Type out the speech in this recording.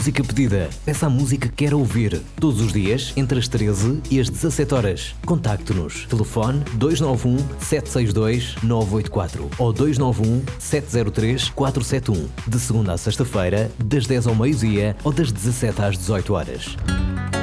música pedida. Peça a música que quer ouvir. Todos os dias, entre as 13 e as 17 horas. Contacte-nos. Telefone 291 762 984 ou 291 703 471. De segunda a sexta-feira, das 10 ao meio-dia ou das 17 às 18 horas.